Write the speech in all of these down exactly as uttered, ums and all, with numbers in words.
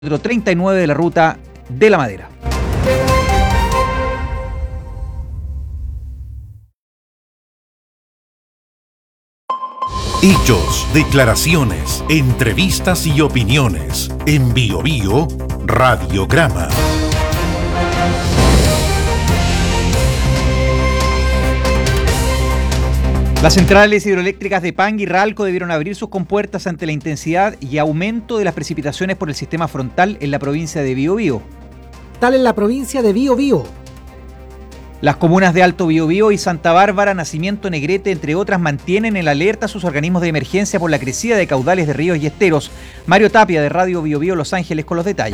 treinta y nueve de la Ruta de la Madera. Hechos, declaraciones, entrevistas y opiniones. En Bio Bio, Radiograma. Las centrales hidroeléctricas de Pang y Ralco debieron abrir sus compuertas ante la intensidad y aumento de las precipitaciones por el sistema frontal en la provincia de Biobío. Tal en la provincia de Biobío. Las comunas de Alto Biobío y Santa Bárbara, Nacimiento, Negrete, entre otras, mantienen en alerta a sus organismos de emergencia por la crecida de caudales de ríos y esteros. Mario Tapia, de Radio Biobío Los Ángeles, con los detalles.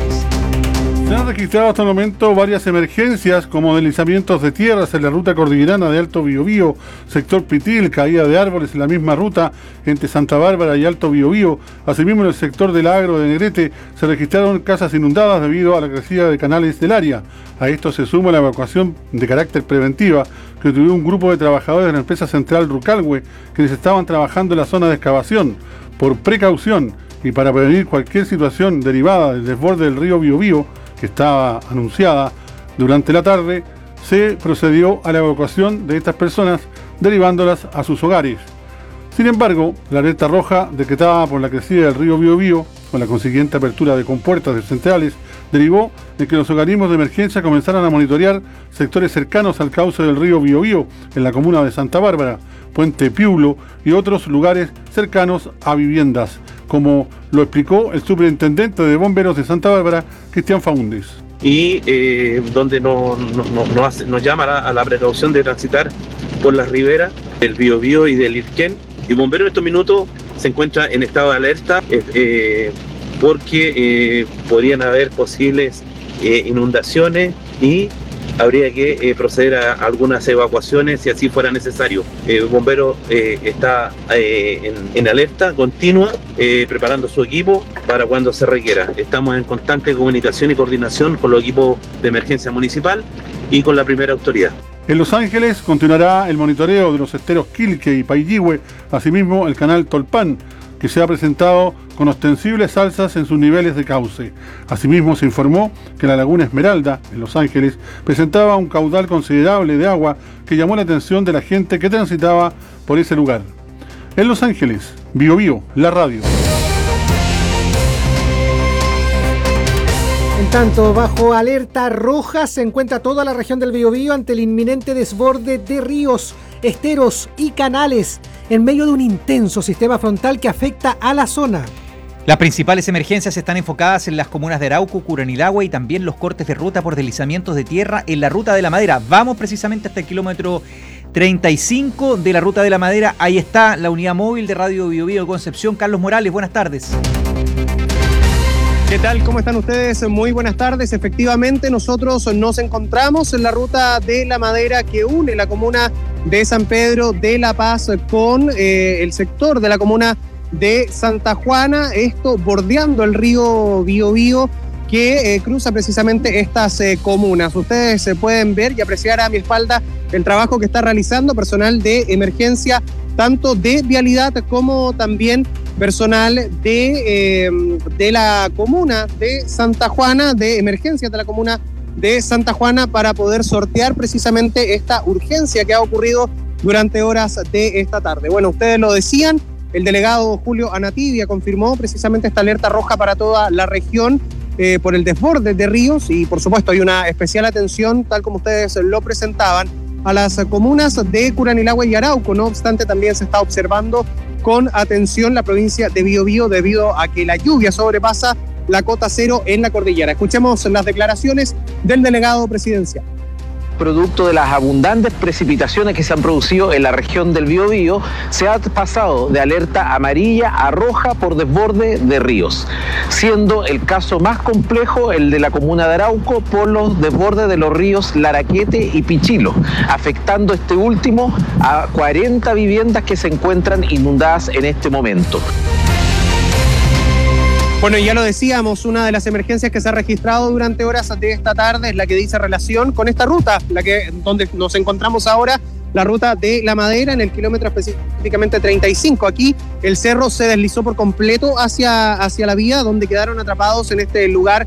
Se han registrado hasta el momento varias emergencias, como deslizamientos de tierras en la ruta cordillerana de Alto Biobío, sector Pitil, caída de árboles en la misma ruta entre Santa Bárbara y Alto Biobío. Asimismo, en el sector del Agro de Negrete se registraron casas inundadas debido a la crecida de canales del área. A esto se suma la evacuación de carácter preventiva que tuvo un grupo de trabajadores de la empresa central Rucalhue, quienes estaban trabajando en la zona de excavación. Por precaución y para prevenir cualquier situación derivada del desborde del río Biobío, que estaba anunciada durante la tarde, se procedió a la evacuación de estas personas, derivándolas a sus hogares. Sin embargo, la alerta roja decretada por la crecida del río Biobío, con la consiguiente apertura de compuertas de centrales, derivó de que los organismos de emergencia comenzaran a monitorear sectores cercanos al cauce del río Biobío, en la comuna de Santa Bárbara, Puente Piulo y otros lugares cercanos a viviendas, como lo explicó el superintendente de bomberos de Santa Bárbara, Cristian Faúndez. Y eh, donde nos no, no, no hace, nos llama a la, a la precaución de transitar por las riberas del Biobío y del Irquén. Y bomberos en estos minutos se encuentra en estado de alerta eh, eh, porque eh, podrían haber posibles eh, inundaciones y habría que eh, proceder a algunas evacuaciones si así fuera necesario. El bombero eh, está eh, en, en alerta continua, eh, preparando su equipo para cuando se requiera. Estamos en constante comunicación y coordinación con los equipos de emergencia municipal y con la primera autoridad. En Los Ángeles continuará el monitoreo de los esteros Quilque y Paillihue, asimismo el canal Tolpan, que se ha presentado con ostensibles alzas en sus niveles de cauce. Asimismo, se informó que la laguna Esmeralda, en Los Ángeles, presentaba un caudal considerable de agua que llamó la atención de la gente que transitaba por ese lugar. En Los Ángeles, Bio Bio, la radio. En tanto, bajo alerta roja se encuentra toda la región del Biobío ante el inminente desborde de ríos, esteros y canales en medio de un intenso sistema frontal que afecta a la zona. Las principales emergencias están enfocadas en las comunas de Arauco, Curanilahue y también los cortes de ruta por deslizamientos de tierra en la Ruta de la Madera. Vamos precisamente hasta el kilómetro treinta y cinco de la Ruta de la Madera. Ahí está la unidad móvil de Radio Biobío Concepción. Carlos Morales, buenas tardes. ¿Qué tal? ¿Cómo están ustedes? Muy buenas tardes. Efectivamente, nosotros nos encontramos en la Ruta de la Madera que une la comuna de San Pedro de La Paz con eh, el sector de la comuna de Santa Juana, esto bordeando el río Biobío que eh, cruza precisamente estas eh, comunas. Ustedes se eh, pueden ver y apreciar a mi espalda el trabajo que está realizando personal de emergencia, tanto de vialidad como también personal de, eh, de la comuna de Santa Juana, de emergencias de la comuna de Santa Juana, para poder sortear precisamente esta urgencia que ha ocurrido durante horas de esta tarde. Bueno, ustedes lo decían, el delegado Julio Anatibia confirmó precisamente esta alerta roja para toda la región eh, por el desborde de ríos y por supuesto hay una especial atención, tal como ustedes lo presentaban, a las comunas de Curanilahue y Arauco. No obstante, también se está observando con atención la provincia de Biobío debido a que la lluvia sobrepasa la cota cero en la cordillera. Escuchemos las declaraciones del delegado presidencial. Producto de las abundantes precipitaciones que se han producido en la región del Biobío, se ha pasado de alerta amarilla a roja por desborde de ríos, siendo el caso más complejo el de la comuna de Arauco por los desbordes de los ríos Laraquete y Pichilo, afectando este último a cuarenta viviendas que se encuentran inundadas en este momento. Bueno, ya lo decíamos, una de las emergencias que se ha registrado durante horas de esta tarde es la que dice relación con esta ruta, la que donde nos encontramos ahora, la ruta de La Madera en el kilómetro específicamente treinta y cinco. Aquí el cerro se deslizó por completo hacia, hacia la vía, donde quedaron atrapados en este lugar